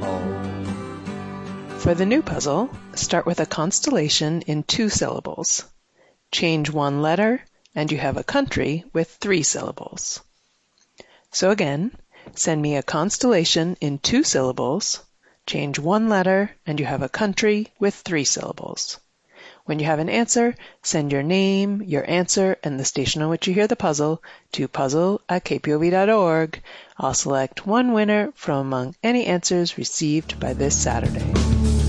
For the new puzzle, start with a constellation in 2 syllables. Change 1 letter, and you have a country with 3 syllables. So again, send me a constellation in 2 syllables, change 1 letter, and you have a country with 3 syllables. When you have an answer, send your name, your answer, and the station on which you hear the puzzle to puzzle@kpov.org. I'll select one winner from among any answers received by this Saturday.